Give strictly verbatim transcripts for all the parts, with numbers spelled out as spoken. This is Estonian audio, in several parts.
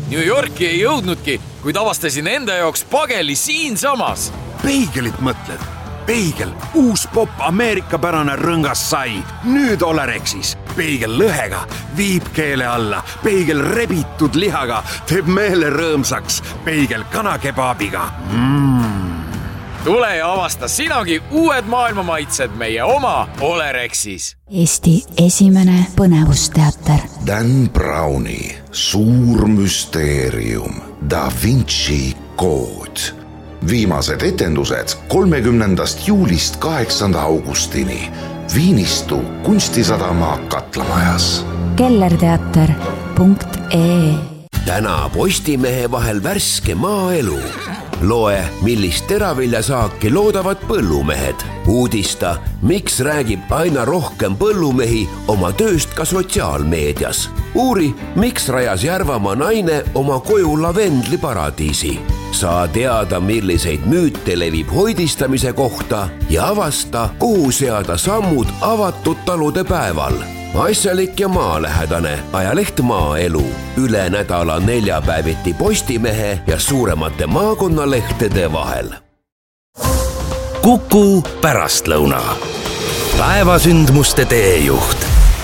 New Yorki ei jõudnudki, kuid avastasin enda jaoks pageli siinsamas. Peigelit mõtled? Peigel, uus pop Ameerikapärane rõngas sai. Nüüd Olerexis. Peigel lõhega, viib keele alla. Peigel rebitud lihaga, teeb meele rõõmsaks. Peigel kanakebaabiga. Mm. Tule ja avasta sinagi uued maailmamaitsed meie oma Olerexis. Eesti esimene põnevusteater. Dan Browni suur müsteerium Da Vinci kood. Viimased etendused kolmekümnendast juulist kaheksanda augustini Viinistu kunstisadama Katlamajas. kellerteater punkt ee. Täna Postimehe vahel värske maaelu. Loe, millist teraviljasaaki loodavad põllumehed. Uudista, miks räägib aina rohkem põllumehi oma tööst ka sotsiaalmeedias. Uuri, miks rajas Järvamaa naine oma koju lavendliparadiisi. Saa teada, milliseid müüte levib hoidistamise kohta ja avasta, kuhu seada sammud avatud talude päeval. Asjalik ja maalähedane ajaleht Maaelu. Üle nädala neljapäeviti Postimehe ja suuremate maakonnalehtede vahel. Kuku pärastlõuna. Päevasündmuste teejuht.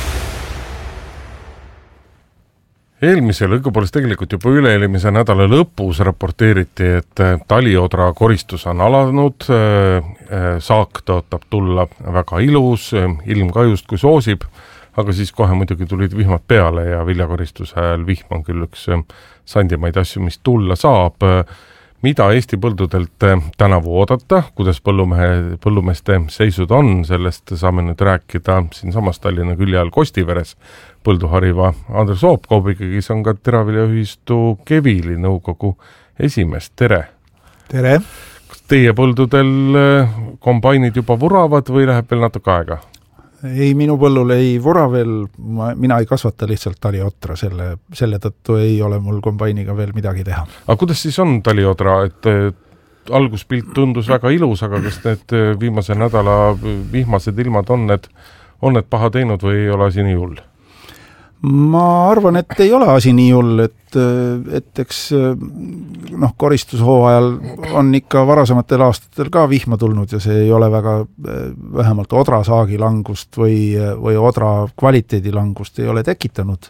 Eelmisel õigupoolest tegelikult juba üle-eelmise nädala lõpus raporteeriti, et taliodra koristus on alanud, saak tõotab tulla väga ilus, ilm ka justkui soosib, aga siis kohe muidugi tulid vihmad peale ja viljakoristuse ajal vihm on küll üks sandimaid asju, mis tulla saab. Mida Eesti põldudelt tänavu oodata, kuidas põllumehe, põllumeeste seisud on, sellest saame nüüd rääkida siin samas Tallinna külje all Kostiveres põlduhariva Andres Oopkoobiga, kes on ka Teraviljaühistu Kevili nõukogu esimees. Tere! Tere! Kas teie põldudel kombainid juba vuravad või läheb veel natuke aega? Ei, minu põllul ei vura veel, ma, mina ei kasvata lihtsalt taliotra, selle, selle tõttu ei ole mul kombainiga veel midagi teha. Aga kuidas siis on taliodra, et alguspilt tundus väga ilus, aga kas need viimase nädala vihmased ilmad on need, on need paha teinud või ei ole asi nii hull? Ma arvan, et ei ole asi nii hull, et, et eks noh, koristushooajal on ikka varasematel aastatel ka vihma tulnud ja see ei ole väga vähemalt odra saagi langust või, või odra kvaliteedi langust ei ole tekitanud.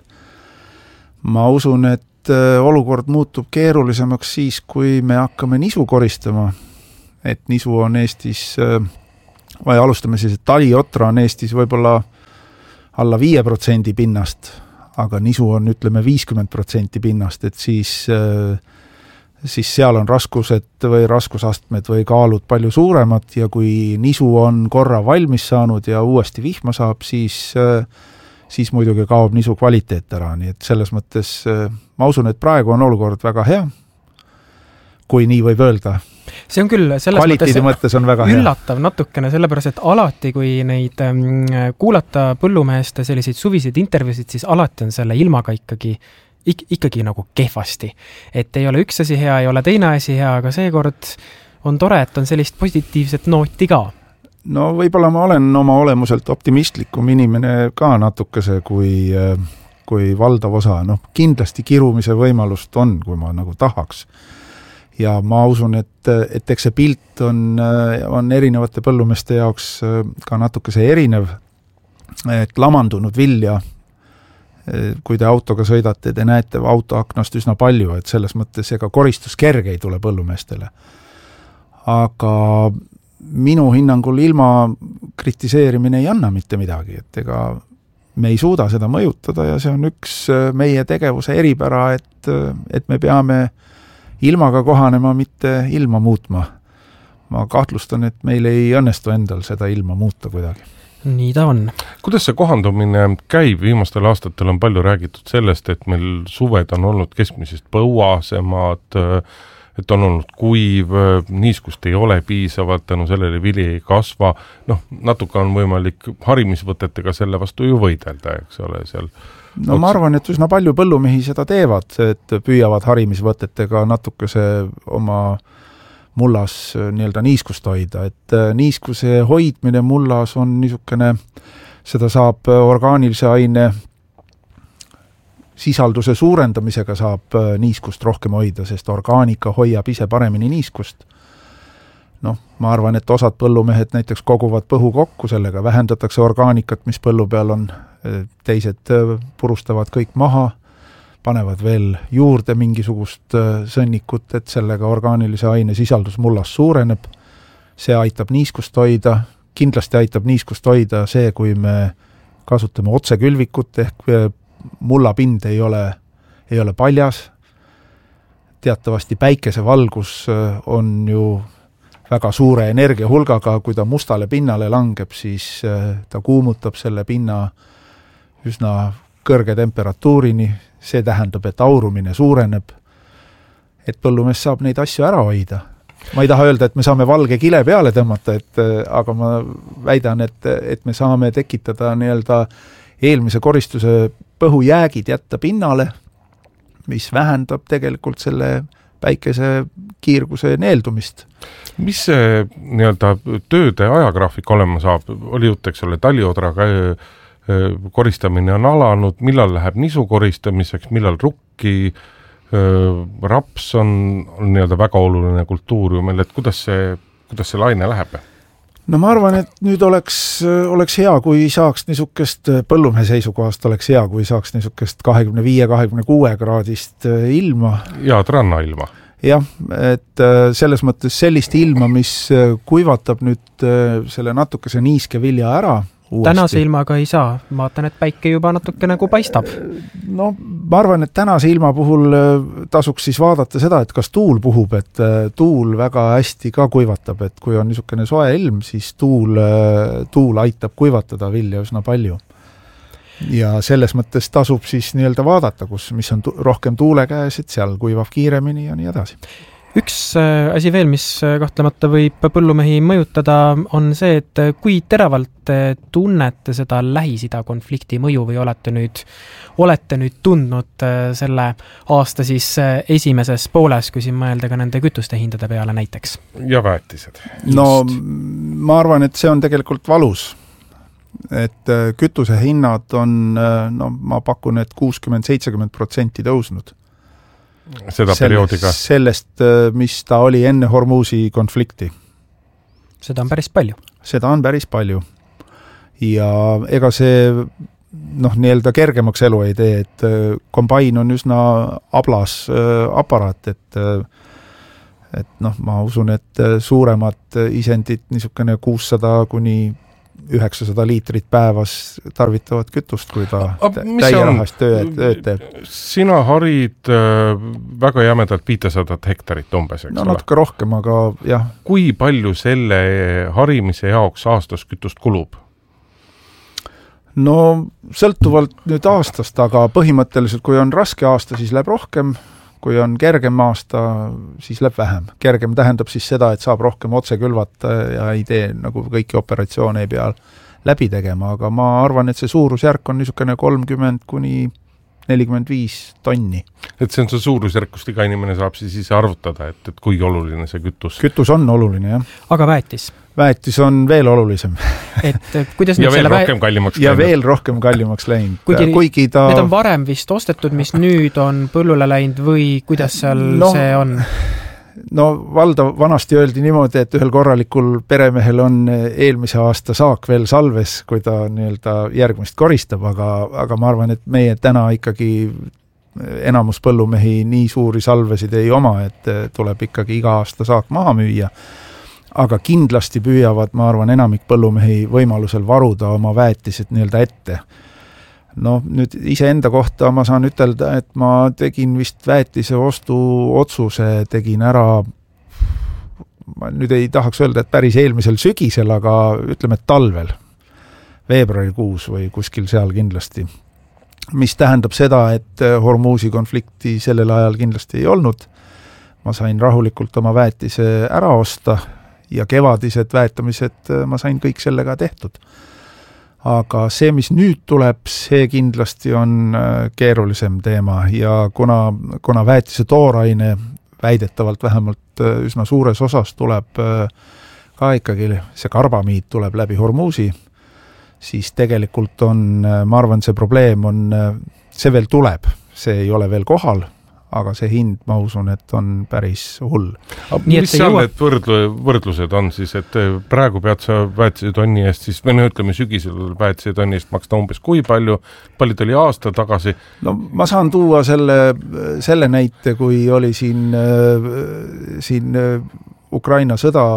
Ma usun, et olukord muutub keerulisemaks siis, kui me hakkame nisu koristama. Et nisu on Eestis, või alustame siis, et taliotra on Eestis võib-olla alla viie protsendi pinnast, aga nisu on, ütleme, viiskümmend protsenti pinnast, et siis, siis seal on raskused või raskusastmed või kaalud palju suuremad ja kui nisu on korra valmis saanud ja uuesti vihma saab, siis, siis muidugi kaob nisu kvaliteet ära, nii et selles mõttes ma usun, et praegu on olukord väga hea, kui nii võib öelda. See on küll selles mõttes, mõttes on väga üllatav hea. Natukene, sellepärast, et alati, kui neid kuulata põllumeeste selliseid suviseid intervjuusid, siis alati on selle ilmaga ikkagi, ik, ikkagi nagu kehvasti. Et ei ole üks asi hea, ei ole teine asi hea, aga seekord on tore, et on sellist positiivset nooti ka. No võib-olla ma olen oma olemuselt optimistlikum inimene ka natukese kui, kui valdav osa. No, kindlasti kirumise võimalust on, kui ma nagu tahaks. Ja ma usun, et, et eks see pilt on, on erinevate põllumeeste jaoks ka natuke see erinev, et lamandunud vilja, kui te autoga sõidate, te näete autoaknast üsna palju, et selles mõttes ega koristus kerge ei tule põllumeestele. Aga minu hinnangul ilma kritiseerimine ei anna mitte midagi, et ega me ei suuda seda mõjutada ja see on üks meie tegevuse eripära, et, et me peame ilmaga kohanema, mitte ilma muutma. Ma kahtlustan, et meil ei õnnestu endal seda ilma muuta kuidagi. Nii ta on. Kuidas see kohandumine käib? Viimastel aastatel on palju räägitud sellest, et meil suved on olnud keskmisest põuasemad, et on olnud kuiv, niiskust ei ole piisavalt, tänu sellele vili ei kasva. Noh, natuke on võimalik harimisvõtetega selle vastu ju võidelda, eks ole, seal. No ma arvan, et üsna palju põllumehi seda teevad, et püüavad harimisvõtetega natukese oma mullas nii-öelda niiskust hoida, et niiskuse hoidmine mullas on niisugune, seda saab orgaanilise aine sisalduse suurendamisega saab niiskust rohkem hoida, sest orgaanika hoiab ise paremini niiskust. Noh, ma arvan, et osad põllumehed näiteks koguvad põhu kokku, sellega vähendatakse orgaanikat, mis põllu peal on, teised purustavad kõik maha, panevad veel juurde mingisugust sõnnikut, et sellega orgaanilise aine sisaldus mullas suureneb. See aitab niiskust hoida, kindlasti aitab niiskust hoida see, kui me kasutame otsekülvikut, ehk mullapind ei ole, ei ole paljas. Teatavasti päikesevalgus on ju väga suure energiahulgaga, kui ta mustale pinnale langeb, siis ta kuumutab selle pinna üsna kõrge temperatuurini, see tähendab, et aurumine suureneb, et põllumees saab neid asju ära hoida. Ma ei taha öelda, et me saame valge kile peale tõmmata, et, aga ma väidan, et, et me saame tekitada nii-öelda eelmise koristuse põhujäägid jätta pinnale, mis vähendab tegelikult selle päikese kiirguse neeldumist. Mis see nii-öelda tööde ajagraafik olema saab? Oli jutt, eks ole, taliodraga koristamine on alanud, millal läheb nisu koristamiseks, millal rukki, raps on, on nii-öelda väga oluline kultuur ju meil, et kuidas see, kuidas see laine läheb? No ma arvan, et nüüd oleks, oleks hea, kui saaks niisugust põllumehe seisukohast oleks hea, kui saaks niisugust kahekümne viie kahekümne kuue kraadist ilma. Ja ranna ilma. Jah, et selles mõttes sellist ilma, mis kuivatab nüüd selle natukese niiske vilja ära. Uuesti. Tänase ilmaga ei saa, vaatan, et päike juba natuke nagu paistab. No ma arvan, et tänase ilma puhul tasuks siis vaadata seda, et kas tuul puhub, et tuul väga hästi ka kuivatab, et kui on niisugune soe ilm, siis tuul, tuul aitab kuivatada vilja üsna palju. Ja selles mõttes tasub siis nii-öelda vaadata, kus, mis on tu- rohkem tuule käes, et seal kuivab kiiremini ja nii edasi. Üks asi veel, mis kahtlemata võib põllumehi mõjutada, on see, et kui teravalt tunnete seda Lähis-Ida konflikti mõju või olete nüüd, olete nüüd tundnud selle aasta siis esimeses pooles, kui siin mõelda ka nende kütuste hindade peale näiteks? Ja väetised. No ma arvan, et see on tegelikult valus. Et kütuse hinnad on, no ma pakun, et kuuskümmend seitsekümmend protsenti tõusnud. Seda perioodiga? Sellest, mis ta oli enne Hormuzi konflikti. Seda on päris palju. Seda on päris palju. Ja ega see noh, nii-öelda kergemaks elu ei tee, et kombain on üsna ablas aparaat, et, et noh, ma usun, et suuremad isendid niisugune kuussada kuni üheksasada liitrit päevas tarvitavad kütust, kui ta täierahast tööd teeb. Sina harid äh, väga jämedalt viitesadat hektarit umbes, eks no, ole? Natuke rohkem, aga jah. Kui palju selle harimise jaoks aastas kütust kulub? No sõltuvalt nüüd aastast, aga põhimõtteliselt, kui on raske aasta, siis läheb rohkem. Kui on kergem aasta, siis läheb vähem. Kergem tähendab siis seda, et saab rohkem otse külvata ja ei tee nagu kõiki operatsioone ei pea läbi tegema, aga ma arvan, et see suurusjärk on niisugune kolmkümmend kuni nelikümmend viis tonni. Et see on see suurusjärk, kust iga inimene saab siis ise arvutada, et, et kui oluline see kütus? Kütus on oluline, jah. Aga väetis? Väetis on veel olulisem. Et kuidas ja veel rohkem kallimaks läinud. Ja veel rohkem kallimaks läinud. Kuigi, Kuigi ta... Need on varem vist ostetud, mis nüüd on põllule läinud või kuidas seal no, see on? No valdav, vanasti öeldi niimoodi, et ühel korralikul peremehel on eelmise aasta saak veel salves, kui ta nii-öelda järgmist koristab, aga, aga ma arvan, et meie täna ikkagi enamus põllumehi nii suuri salvesid ei oma, et tuleb ikkagi iga aasta saak maha müüa. Aga kindlasti püüavad, ma arvan, enamik põllumehi võimalusel varuda oma väetised nii-öelda ette. No nüüd ise enda kohta ma saan ütelda, et ma tegin vist väetise ostu otsuse, tegin ära, ma nüüd ei tahaks öelda, et päris eelmisel sügisel, aga ütleme, et talvel, veebruarikuus või kuskil seal kindlasti. Mis tähendab seda, et Hormuzi konflikti sellel ajal kindlasti ei olnud. Ma sain rahulikult oma väetise ära osta ja kevadised väetamised ma sain kõik sellega tehtud. Aga see, mis nüüd tuleb, see kindlasti on keerulisem teema ja kuna, kuna väetise tooraine väidetavalt vähemalt üsna suures osas tuleb ka ikkagi, see karbamiid tuleb läbi Hormuzi, siis tegelikult on, ma arvan, see probleem on, see veel tuleb, see ei ole veel kohal, aga see hind, ma usun, et on päris hull. Mis seal jõua... need võrdlu, võrdlused on siis, et praegu pead sa väetise tonni eest siis, või no ütleme sügisel väetise tonni eest maksta umbes kui palju, palju oli aasta tagasi? No ma saan tuua selle, selle näite, kui oli siin, siin Ukraina sõda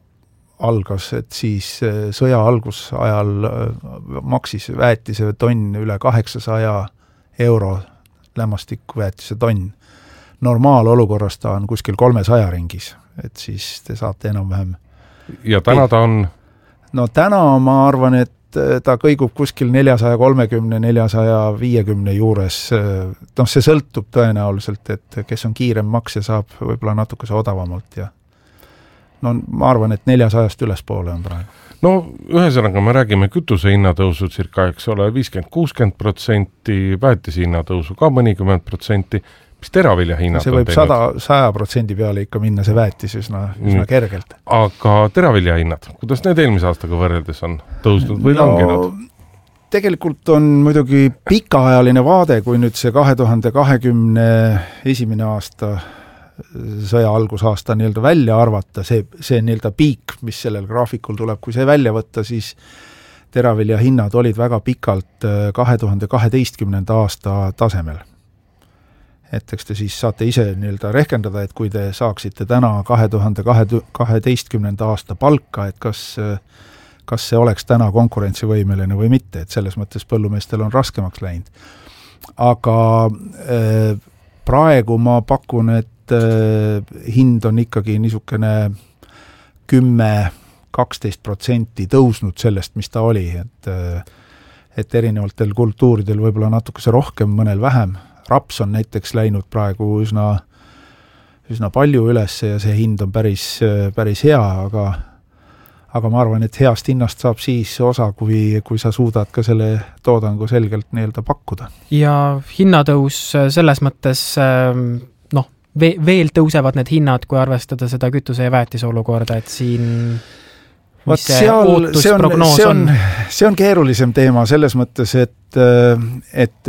algas, et siis sõja algusajal maksis väetise tonn üle kaheksasaja euro lämmastiku väetise tonn. Normaalolukorras ta on kuskil kolmesaja ringis, et siis te saate enam-vähem. Ja täna ta on? No täna ma arvan, et ta kõigub kuskil neljasaja kolmekümne – neljasaja viiekümne juures. No see sõltub tõenäoliselt, et kes on kiirem maksja, saab võib-olla natukese odavamalt ja no ma arvan, et neljasajast ülespoole on praegu. No ühesõnaga me räägime kütuse hinnatõusu cirka, eks ole, viiskümmend kuuskümmend protsenti, väetise hinnatõusu ka mõnikümmend protsenti, mis teravilja hinnad see võib sada, saja protsendi peale ikka minna see väetis üsna, üsna kergelt. Aga teravilja hinnad, kuidas need eelmise aastaga võrreldes on tõusnud või no, langenud? Tegelikult on muidugi pikaajaline vaade, kui nüüd see kahe tuhande kahekümne esimene aasta sõja algusaasta nii-öelda välja arvata, see, see nii-öelda piik, mis sellel graafikul tuleb, kui see välja võtta, siis teravilja hinnad olid väga pikalt kahe tuhande kaheteistkümnenda aasta tasemel. Et eks te siis saate ise nii-öelda rehkendada, et kui te saaksite täna kahe tuhande kaheteistkümnenda aasta palka, et kas, kas see oleks täna konkurentsivõimeline või mitte, et selles mõttes põllumeestel on raskemaks läinud. Aga äh, praegu ma pakun, et hind on ikkagi niisugune kümme kaksteist protsenti tõusnud sellest, mis ta oli, et, et erinevatel kultuuridel võib-olla natukese rohkem, mõnel vähem. Raps on näiteks läinud praegu üsna, üsna palju üles ja see hind on päris, päris hea, aga, aga ma arvan, et heast hinnast saab siis osa, kui, kui sa suudad ka selle toodangu selgelt nii-öelda pakkuda. Ja hinnatõus selles mõttes noh, veel tõusevad need hinnad, kui arvestada seda kütuse ja väetise olukorda, et siin Vaat see seal, see on, see on, see on keerulisem teema selles mõttes, et, et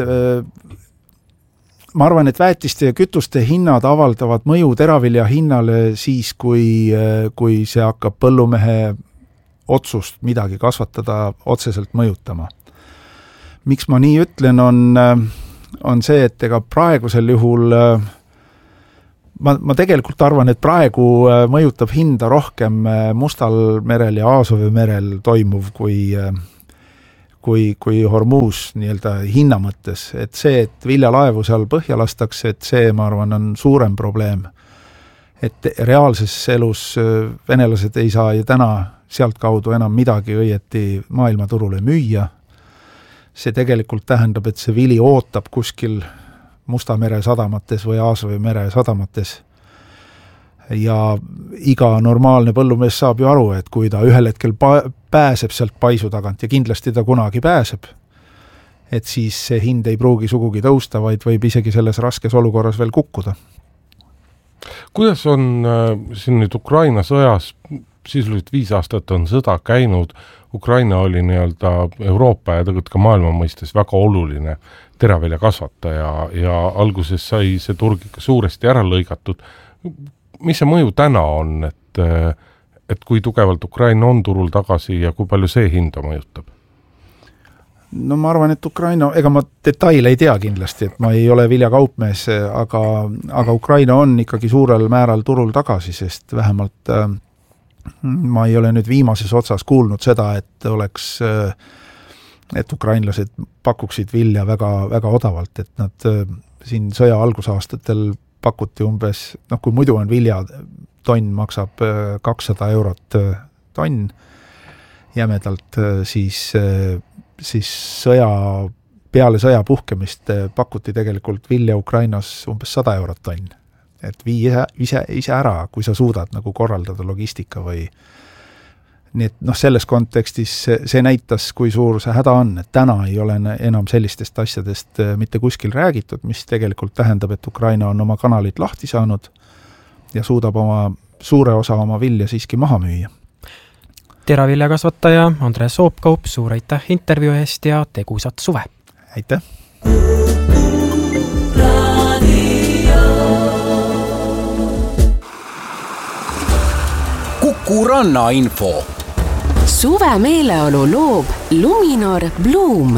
ma arvan, et väetiste ja kütuste hinnad avaldavad mõju teravilja hinnale siis, kui, kui see hakkab põllumehe otsust midagi kasvatada otseselt mõjutama. Miks ma nii ütlen, on, on see, et ega praegusel juhul Ma, ma tegelikult arvan, et praegu mõjutab hinda rohkem Mustal merel ja Aasovi merel toimuv kui, kui, kui Hormuz nii-öelda hinna mõttes. Et see, et viljalaevu seal põhja lastakse, et see, ma arvan, on suurem probleem. Et reaalses elus venelased ei saa ju täna sealt kaudu enam midagi õieti maailmaturule müüa. See tegelikult tähendab, et see vili ootab kuskil Musta mere sadamates või Aasovi mere sadamates. Ja iga normaalne põllumees saab ju aru, et kui ta ühel hetkel pa- pääseb sealt paisu tagant ja kindlasti ta kunagi pääseb, et siis see hind ei pruugi sugugi tõusta, vaid võib isegi selles raskes olukorras veel kukkuda. Kuidas on äh, siin nüüd Ukraina sõjas, sisuliselt viis aastat on sõda käinud, Ukraina oli nii-öelda Euroopa ja tegelikult ka maailma mõistes väga oluline teravilja kasvataja ja alguses sai see turg ikka suuresti ära lõigatud. Mis see mõju täna on, et, et kui tugevalt Ukraina on turul tagasi ja kui palju see hinda mõjutab? No ma arvan, et Ukraina, ega ma detaile ei tea kindlasti, et ma ei ole viljakaupmees, aga, aga Ukraina on ikkagi suurel määral turul tagasi, sest vähemalt äh, ma ei ole nüüd viimases otsas kuulnud seda, et oleks et ukrainlased pakuksid vilja väga, väga odavalt, et nad siin sõja algusaastatel pakuti umbes, noh kui muidu on vilja tonn maksab kakssada eurot tonn jämedalt, siis, siis sõja, peale sõja puhkemist pakuti tegelikult vilja Ukrainas umbes sada eurot tonn. Et vii ise, ise, ise ära, kui sa suudad nagu korraldada logistika või nii et noh, selles kontekstis see, see näitas, kui suur see häda on, et täna ei ole enam sellistest asjadest mitte kuskil räägitud, mis tegelikult tähendab, et Ukraina on oma kanalid lahti saanud ja suudab oma suure osa oma vilja siiski maha müüa. Teraviljakasvataja Andres Soopkaup, suur aitäh intervjuu eest ja tegusat suve! Aitäh! Kuku Ranna info. Suve meeleolu loob Luminor Bloom.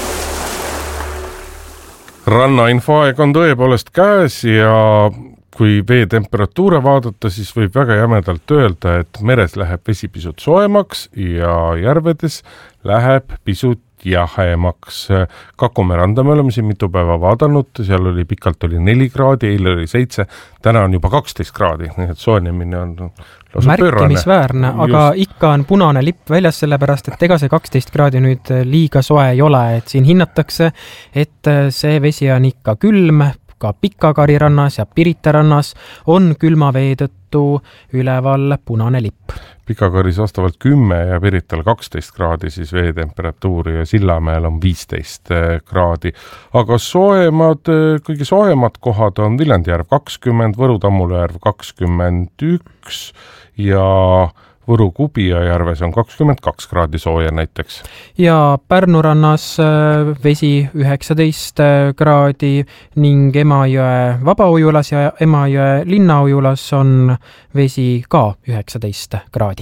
Rannainfoaeg on tõepoolest käes ja kui vee temperatuure vaadata, siis võib väga jämedalt öelda, et meres läheb vesi pisut soemaks ja järvedes läheb pisut jahemaks. Kakumäe randa me oleme siin mitu päeva vaadanud, seal oli pikalt oli neli kraadi, eile oli seitse, täna on juba kaksteist kraadi, nii et soojenemine on märkimisväärne, aga ikka on punane lipp väljas, sellepärast et ega see kaksteist kraadi nüüd liiga soe ei ole, et siin hinnatakse, et see vesi on ikka külm, ka Pikakari rannas ja Pirita rannas on külma vee tõttu üleval punane lipp. Pikakaris vastavalt kümme ja Pirital kaksteist kraadi siis veetemperatuuri ja Sillamäel on viisteist kraadi. Aga soojemad, kõige soojemad kohad on Viljandijärv kakskümmend, Võru Tammulujärv kakskümmend üks ja Võru Kubija järves on kakskümmend kaks kraadi sooja näiteks. Ja Pärnu rannas vesi üheksateist kraadi ning Emajõe vabaujulas ja Emajõe linnaujulas on vesi ka üheksateist kraadi.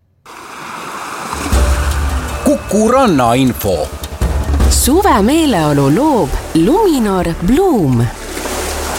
Kuku Ranna info. Suve meeleolu loob Luminor Bloom.